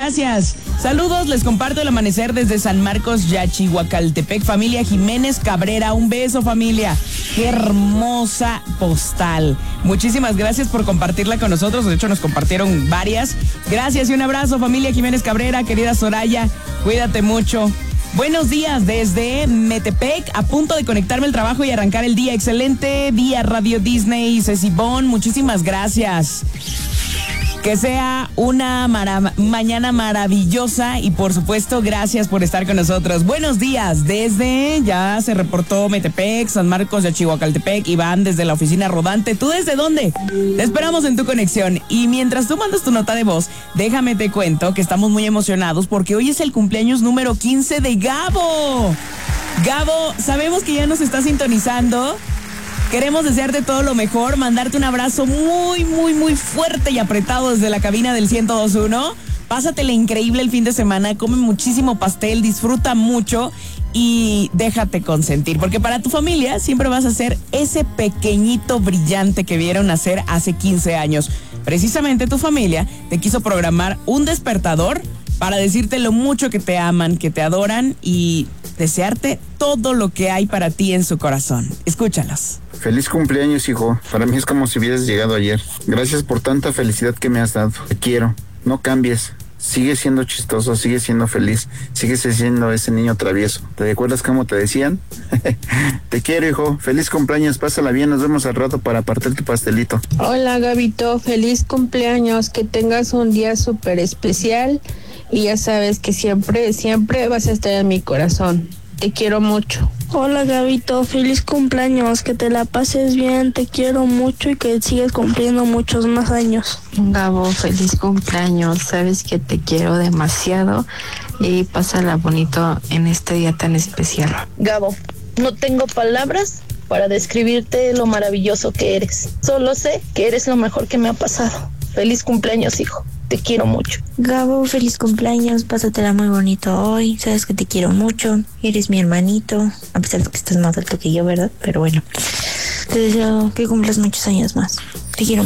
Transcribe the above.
gracias. Saludos, les comparto el amanecer desde San Marcos, Yachihuacaltepec, familia Jiménez Cabrera. Un beso, familia. Qué hermosa postal. Muchísimas gracias por compartirla con nosotros. De hecho, nos compartieron varias. Gracias y un abrazo, familia Jiménez Cabrera. Querida Soraya, cuídate mucho. Buenos días desde Metepec, a punto de conectarme al trabajo y arrancar el día. Excelente día, Radio Disney. Ceci Bon, muchísimas gracias. Que sea una mañana maravillosa y por supuesto gracias por estar con nosotros. Buenos días desde, ya se reportó Metepec, San Marcos de Chihuacaltepec, Iván desde la oficina rodante. ¿Tú desde dónde? Te esperamos en tu conexión y mientras tú mandas tu nota de voz, déjame te cuento que estamos muy emocionados porque hoy es el cumpleaños número 15 de Gabo. Gabo, sabemos que ya nos está sintonizando. Queremos desearte todo lo mejor, mandarte un abrazo muy, muy, muy fuerte y apretado desde la cabina del 102.1. Pásatela increíble el fin de semana, come muchísimo pastel, disfruta mucho y déjate consentir. Porque para tu familia siempre vas a ser ese pequeñito brillante que vieron nacer hace 15 años. Precisamente tu familia te quiso programar un despertador para decirte lo mucho que te aman, que te adoran y desearte todo lo que hay para ti en su corazón. Escúchalos. Feliz cumpleaños, hijo. Para mí es como si hubieras llegado ayer. Gracias por tanta felicidad que me has dado. Te quiero. No cambies. Sigue siendo chistoso, sigue siendo feliz. Sigues siendo ese niño travieso. ¿Te recuerdas cómo te decían? Te quiero, hijo. Feliz cumpleaños. Pásala bien. Nos vemos al rato para partir tu pastelito. Hola, Gabito. Feliz cumpleaños. Que tengas un día súper especial. Y ya sabes que siempre, siempre vas a estar en mi corazón. Te quiero mucho. Hola, Gabito, feliz cumpleaños, que te la pases bien, te quiero mucho y que sigas cumpliendo muchos más años. Gabo, feliz cumpleaños, sabes que te quiero demasiado y pásala bonito en este día tan especial. Gabo, no tengo palabras para describirte lo maravilloso que eres. Solo sé que eres lo mejor que me ha pasado. Feliz cumpleaños, hijo. Te quiero mucho. Gabo, feliz cumpleaños, pásatela muy bonito hoy, sabes que te quiero mucho, eres mi hermanito, a pesar de que estás más alto que yo, ¿verdad? Pero bueno, te deseo que cumplas muchos años más, te quiero mucho.